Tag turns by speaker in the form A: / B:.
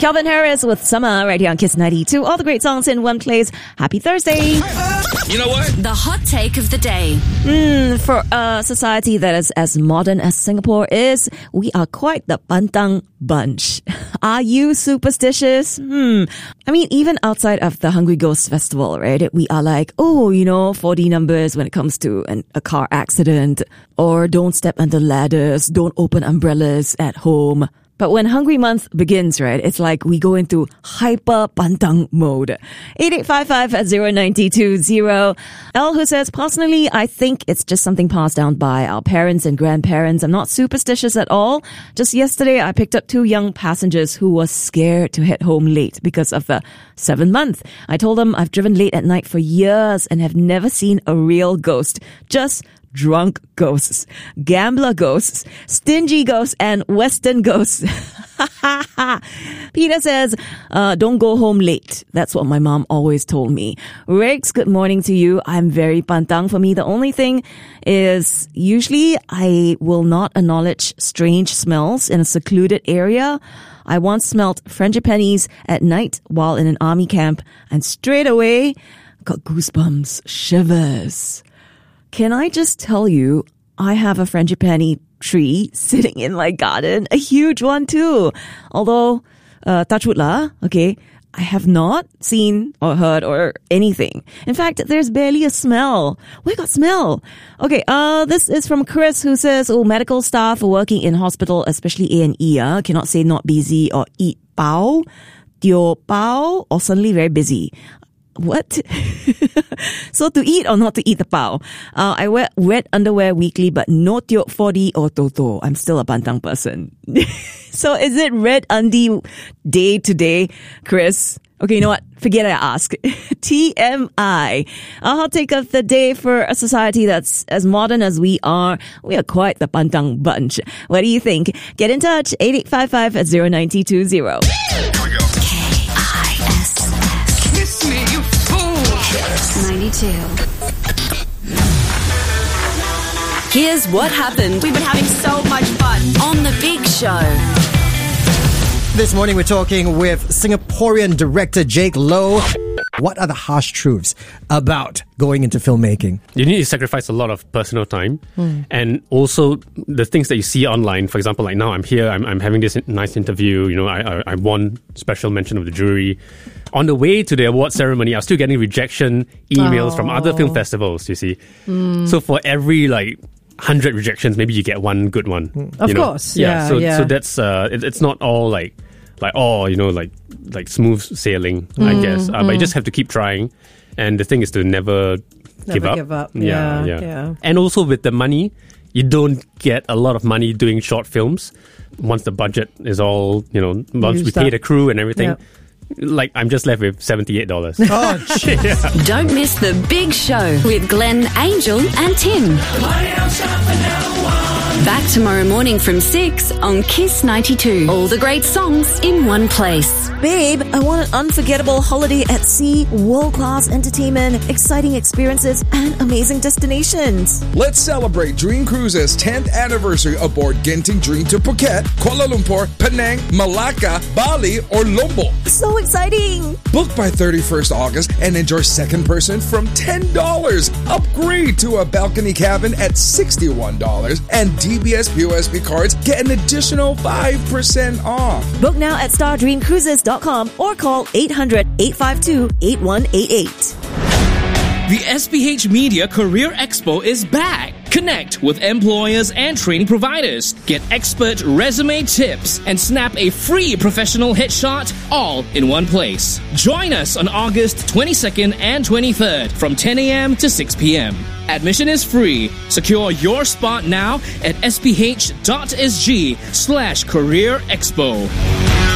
A: Calvin Harris with Summer right here on Kiss 92. All the great songs in one place. Happy Thursday.
B: You know what?
C: The hot take of the day.
A: For a society that is as modern as Singapore is, we are quite the pantang bunch. Are you superstitious? I mean, even outside of the Hungry Ghost Festival, right? We are like, 4D numbers when it comes to a car accident, or don't step under ladders, don't open umbrellas at home. But when Hungry Month begins, right, it's like we go into hyper pantang mode. 8855-0920. L who says, personally, I think it's just something passed down by our parents and grandparents. I'm not superstitious at all. Just yesterday, I picked up 2 young passengers who were scared to head home late because of the 7th month. I told them I've driven late at night for years and have never seen a real ghost. Just drunk ghosts, gambler ghosts, stingy ghosts, and Western ghosts. Peter says, don't go home late. That's what my mom always told me. Riggs, good morning to you. I'm very pantang. For me, the only thing is usually I will not acknowledge strange smells in a secluded area. I once smelled frangipanis at night while in an army camp, and straight away got goosebumps, shivers. Can I just tell you, I have a frangipani tree sitting in my garden, a huge one too. Although, touch wood lah, okay, I have not seen or heard or anything. In fact, there's barely a smell. Where got smell? Okay, this is from Chris who says, medical staff working in hospital, especially A&E, cannot say not busy or eat pao, tio pao, or suddenly very busy. What? So to eat or not to eat the pao? I wear wet underwear weekly, but no tiok 4D or toto. I'm still a pantang person. So is it red undie day today, Chris? Okay, you know what? Forget I ask. TMI. Our hot take of the day for a society that's as modern as we are quite the pantang bunch. What do you think? Get in touch. 8855-0920.
B: Here we go. Kiss me, you fool.
C: 92. Here's what happened.
D: We've been having so much fun
C: on The Big Show.
E: This morning we're talking with Singaporean director Jake Loh. What are the harsh truths about going into filmmaking?
F: You need to sacrifice a lot of personal time, and also the things that you see online. For example, like now I'm here, I'm having this nice interview. You know, I won special mention of the jury. On the way to the award ceremony, I was still getting rejection emails from other film festivals. You see, so for every 100 rejections, maybe you get one good one.
G: Of course, yeah.
F: So that's it's not all like smooth sailing, I guess. But you just have to keep trying, and the thing is to never give up. Yeah. And also with the money, you don't get a lot of money doing short films. Once the budget is all, once we pay the crew and everything.
G: Yep.
F: I'm just left with $78.
E: Oh, shit.
C: Don't miss The Big Show with Glenn, Angel and Tim. Back tomorrow morning from 6 on Kiss 92. All the great songs in one place.
A: Babe, I want an unforgettable holiday at sea, world-class entertainment, exciting experiences, and amazing destinations.
B: Let's celebrate Dream Cruises' 10th anniversary aboard Genting Dream to Phuket, Kuala Lumpur, Penang, Malacca, Bali, or Lombok.
A: So exciting!
B: Book by 31st August and enjoy second person from $10. Upgrade to a balcony cabin at $61, and DBS POSB cards get an additional 5% off.
A: Book now at stardreamcruises.com or call 800-852-8188.
H: The SPH Media Career Expo is back. Connect with employers and training providers. Get expert resume tips and snap a free professional headshot all in one place. Join us on August 22nd and 23rd from 10 a.m. to 6 p.m. Admission is free. Secure your spot now at sph.sg/career expo.